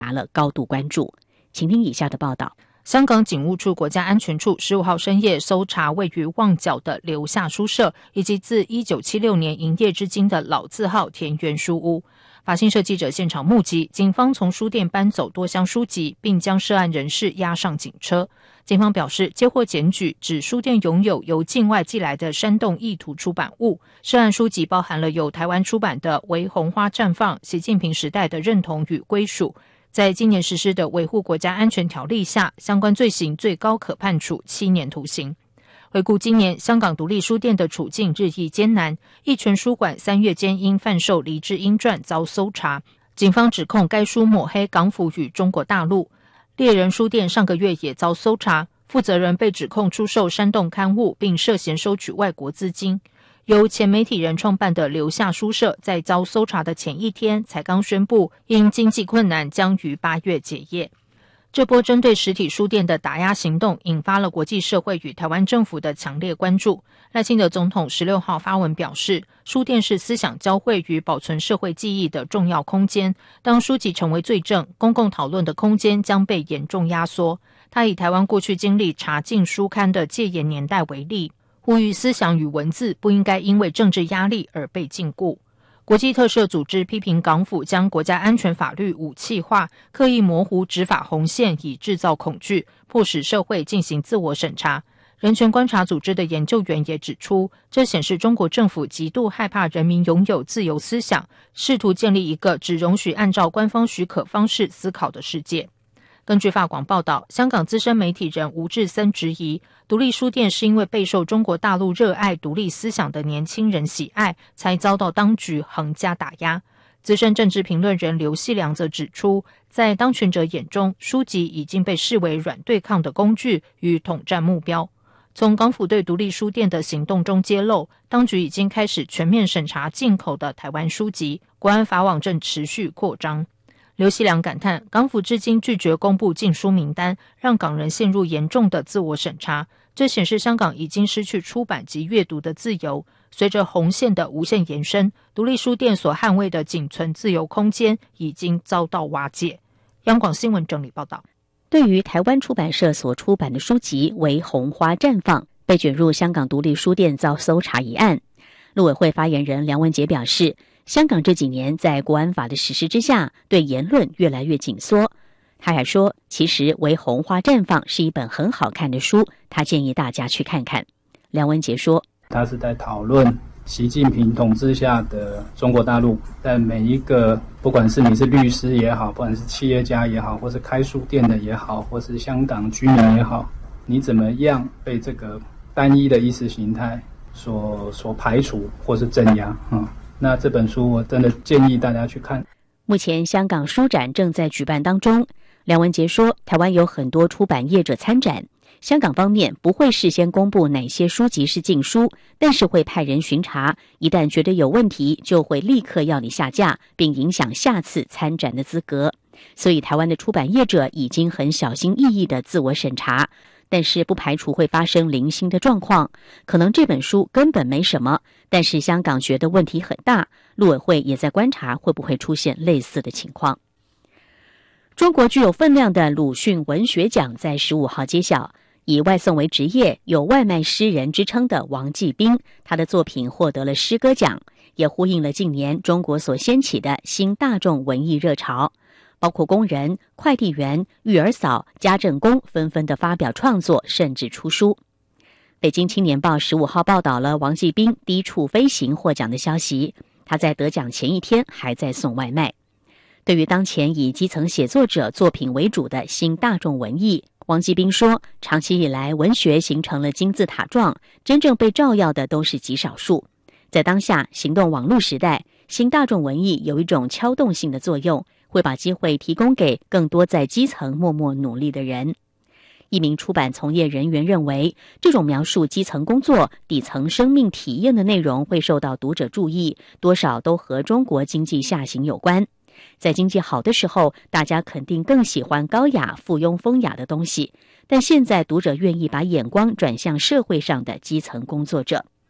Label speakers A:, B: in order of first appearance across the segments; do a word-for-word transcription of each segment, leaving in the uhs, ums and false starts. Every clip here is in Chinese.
A: 达了高度关注。请听以下的报道。
B: 香港警务处国家安全处十五号深夜搜查位于旺角的留夏书社，以及自一九七六年营业至今的老字号田园书屋。法新社记者现场目击，警方从书店搬走多箱书籍，并将涉案人士押上警车。警方表示，接获检举，指书店拥有由境外寄来的煽动意图出版物，涉案书籍包含了由台湾出版的《为红花绽放：习近平时代的认同与归属》。在今年实施的维护国家安全条例下，相关罪行最高可判处七年徒刑。回顾今年香港独立书店的处境日益艰难，一泉书馆三月间因贩售黎智英传遭搜查，警方指控该书抹黑港府与中国大陆。猎人书店上个月也遭搜查，负责人被指控出售煽动刊物，并涉嫌收取外国资金。由前媒体人创办的留夏书社，在遭搜查的前一天才刚宣布，因经济困难将于八月结业。这波针对实体书店的打压行动，引发了国际社会与台湾政府的强烈关注。赖清德总统十六号发文表示，书店是思想交汇与保存社会记忆的重要空间，当书籍成为罪证，公共讨论的空间将被严重压缩。他以台湾过去经历查禁书刊的戒严年代为例，呼吁思想与文字不应该因为政治压力而被禁锢。国际特赦组织批评港府将国家安全法律武器化，刻意模糊执法红线，以制造恐惧，迫使社会进行自我审查。人权观察组织的研究员也指出，这显示中国政府极度害怕人民拥有自由思想，试图建立一个只容许按照官方许可方式思考的世界。根据法广报道，香港资深媒体人吴志森质疑，独立书店是因为备受中国大陆热爱独立思想的年轻人喜爱，才遭到当局横加打压。资深政治评论人刘锡良则指出，在当权者眼中，书籍已经被视为软对抗的工具与统战目标。从港府对独立书店的行动中揭露，当局已经开始全面审查进口的台湾书籍，国安法网正持续扩张。刘锡良感叹，港府至今拒绝公布禁书名单，让港人陷入严重的自我审查，这显示香港已经失去出版及阅读的自由。随着红线的无限延伸，独立书店所捍卫的仅存自由空间已经遭到瓦解。央广新闻整理报道。
A: 对于台湾出版社所出版的书籍为红花绽放，被卷入香港独立书店遭搜查一案，陆委会发言人梁文杰表示，香港这几年在国安法的实施之下，对言论越来越紧缩。他还说，其实《为红花绽放》是一本很好看的书，他建议大家去看看。梁文杰说，
C: 他是在讨论习近平统治下的中国大陆，但每一个不管是你是律师也好，不管是企业家也好，或是开书店的也好，或是香港居民也好，你怎么样被这个单一的意识形态所所排除或是镇压啊、嗯？那这本书我真的建议大家去看。
A: 目前香港书展正在举办当中，梁文杰说，台湾有很多出版业者参展，香港方面不会事先公布哪些书籍是禁书，但是会派人巡查，一旦觉得有问题，就会立刻要你下架，并影响下次参展的资格。所以台湾的出版业者已经很小心翼翼的自我审查，但是不排除会发生零星的状况，可能这本书根本没什么，但是香港觉得问题很大，陆委会也在观察会不会出现类似的情况。中国具有分量的鲁迅文学奖在十五号揭晓，以外送为职业、有外卖诗人之称的王继兵，他的作品获得了诗歌奖，也呼应了近年中国所掀起的新大众文艺热潮。包括工人、快递员、育儿嫂、家政工纷纷的发表创作，甚至出书。北京青年报十五号报道了王继兵低处飞行获奖的消息，他在得奖前一天还在送外卖。对于当前以基层写作者作品为主的新大众文艺，王继兵说，长期以来文学形成了金字塔状，真正被照耀的都是极少数。在当下行动网络时代，新大众文艺有一种敲动性的作用，会把机会提供给更多在基层默默努力的人。一名出版从业人员认为，这种描述基层工作、底层生命体验的内容会受到读者注意，多少都和中国经济下行有关。在经济好的时候，大家肯定更喜欢高雅、附庸风雅的东西，但现在读者愿意把眼光转向社会上的基层工作者。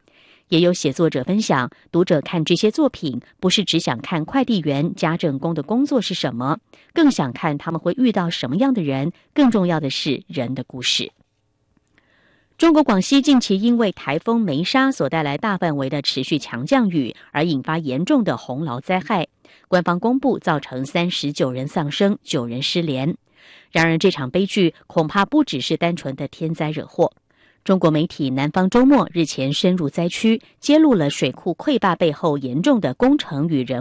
A: 也有写作者分享，读者看这些作品，不是只想看快递员、家政工的工作是什么，更想看他们会遇到什么样的人，更重要的是人的故事。中国广西近期因为台风梅沙所带来大范围的持续强降雨，而引发严重的洪涝灾害。官方公布造成三十九人丧生，九人失联。然而，这场悲剧恐怕不只是单纯的天灾惹祸。中国媒体南方周末日前深入灾区，揭露了水库溃坝背后严重的工程与人